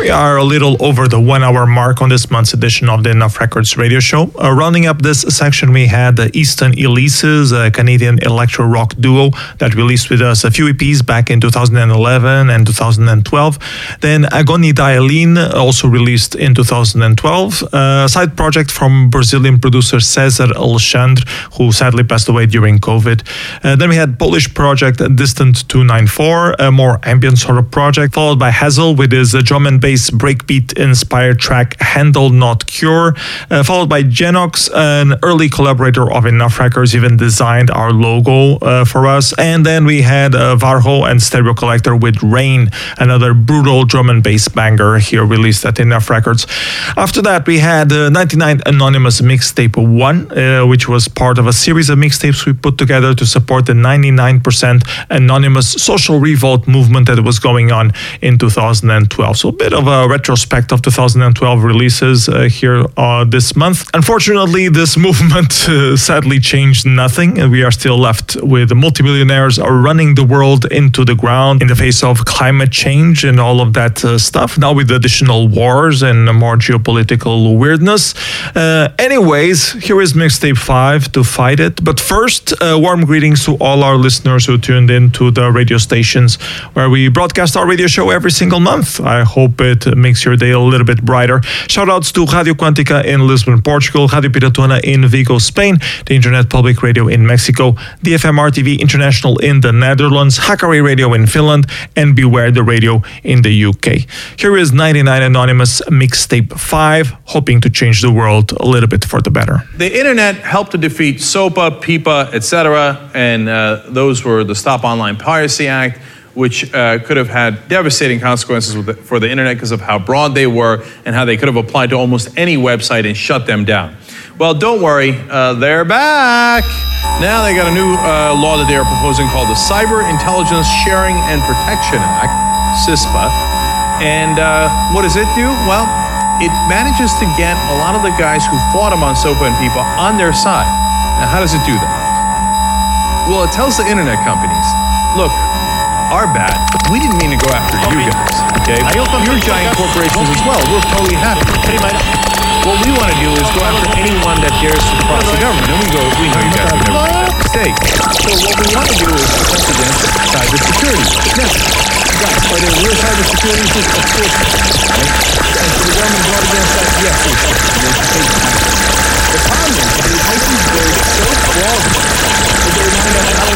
We are a little over the 1 hour mark on this month's edition of the Enough Records radio show. Rounding up this section, we had the Easton Elises, a Canadian electro rock duo that released with us a few EPs back in 2011 and 2012. Then Agoni Daelin, also released in 2012. A side project from Brazilian producer Cesar Alexandre, who sadly passed away during COVID. Then we had Polish project Distant 294, a more ambient sort of project, followed by Hazel with his drum and bass breakbeat-inspired track Handle Not Cure, followed by Genox, an early collaborator of Enough Records, even designed our logo for us. And then we had Varho and Stereo Collector with Rain, another brutal drum and bass banger here released at Enough Records. After that, we had 99 Anonymous Mixtape 1, which was part of a series of mixtapes we put together to support the 99% Anonymous social revolt movement that was going on in 2012. So a bit of a retrospect of 2012 releases here this month. Unfortunately, this movement sadly changed nothing, and we are still left with multimillionaires running the world into the ground in the face of climate change and all of that stuff. Now with additional wars and more geopolitical weirdness. Anyways, here is Mixtape 5 to fight it. But first, warm greetings to all our listeners who tuned in to the radio stations where we broadcast our radio show every single month. I hope it makes your day a little bit brighter. Shoutouts to Radio Quantica in Lisbon, Portugal, Radio Piratona in Vigo, Spain, the Internet Public Radio in Mexico, DFMR TV International in the Netherlands, Hakari Radio in Finland, and Beware the Radio in the UK. Here is 99 Anonymous Mixtape 5, hoping to change the world a little bit for the better. The internet helped to defeat SOPA, PIPA, etc., and those were the Stop Online Piracy Act, which could have had devastating consequences for the internet because of how broad they were and how they could have applied to almost any website and shut them down. Well, don't worry, they're back. Now they got a new law that they are proposing called the Cyber Intelligence Sharing and Protection Act, CISPA. And what does it do? Well, it manages to get a lot of the guys who fought them on SOPA and PIPA on their side. Now, how does it do that? Well, it tells the internet companies, look, our bad. We didn't mean to go after you guys, okay? You're giant corporations as well. We're totally happy. What we want to do is go after anyone that dares to cross the government. And we know you guys would never make that mistake. So what we want to do is protect against cybersecurity. Yes, guys, are there real cybersecurity issues? Of course. Right? And so the government brought against that? Yes, the problem is that it makes these words so broad that they remind us how